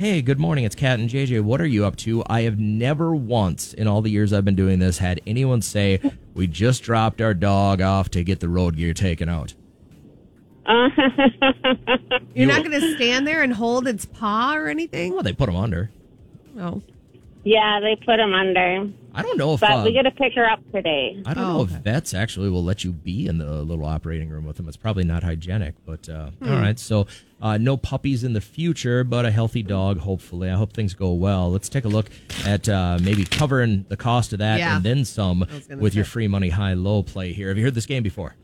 Hey, good morning. It's Kat and JJ. What are you up to? I have never once in all the years I've been doing this had anyone say, we just dropped our dog off to get the road gear taken out. You're not going to stand there and hold its paw or anything? Well, they put them under. No. Yeah, they put him under. I don't know if... But we get to pick her up today. I don't know if vets actually will let you be in the little operating room with them. It's probably not hygienic, but all right. So no puppies in the future, but a healthy dog, hopefully. I hope things go well. Let's take a look at maybe covering the cost of that and then some with your free money high-low play here. Have you heard this game before?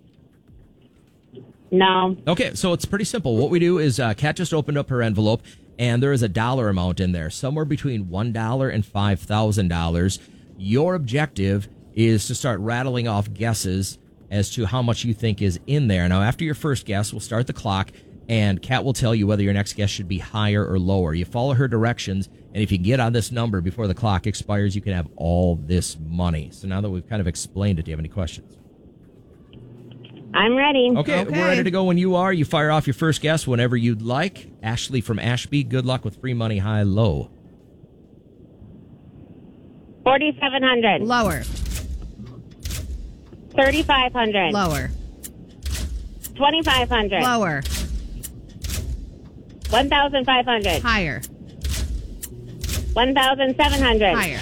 No. Okay, so it's pretty simple. What we do is Kat just opened up her envelope, and there is a dollar amount in there, somewhere between $1 and $5,000. Your objective is to start rattling off guesses as to how much you think is in there. Now, after your first guess, we'll start the clock, and Kat will tell you whether your next guess should be higher or lower. You follow her directions, and if you get on this number before the clock expires, you can have all this money. So now that we've kind of explained it, do you have any questions? I'm ready. Okay, we're ready to go when you are. You fire off your first guess whenever you'd like. Ashley from Ashby, good luck with free money high-low. 4,700. Lower. 3,500. Lower. 2,500. Lower. 1,500. Higher. 1,700. Higher.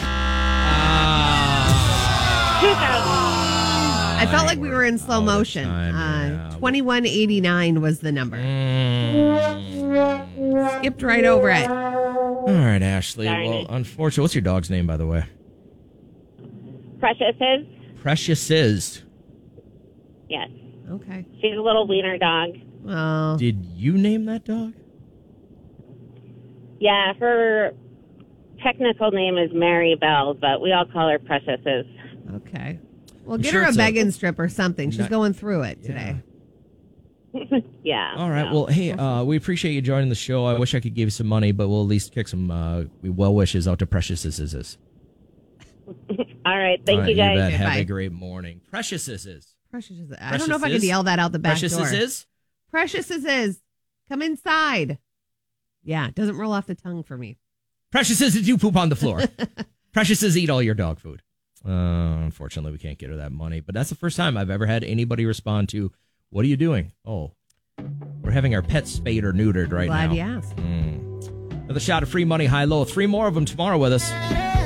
2,000. I felt like we were in slow motion. 2189 was the number. Skipped right over it. All right, Ashley. Darn Well, it. unfortunately, what's your dog's name, by the way? Precious is? Precious is. Yes. Okay. She's a little wiener dog. Well, Did you name that dog? Yeah, her technical name is Mary Bell, but we all call her Precious is. okay. Well, I'm get sure her a it's begging strip or something. She's going through it today. Yeah. All right. so. Well, hey, we appreciate you joining the show. I wish I could give you some money, but we'll at least kick some well wishes out to Precious is. All right. Thank you, guys. You bet. Okay, Have bye. a great morning. Precious is. Precious is. I don't know if I could yell that out the back Precious door. is. Precious is. Come inside. Yeah, it doesn't roll off the tongue for me. Precious is, did you poop on the floor? Precious is, eat all your dog food. Unfortunately, we can't get her that money, but that's the first time I've ever had anybody respond to, what are you doing? Oh, we're having our pets spayed or neutered right Glad now. you asked. Another shot of free money high-low. 3 more of them tomorrow with us.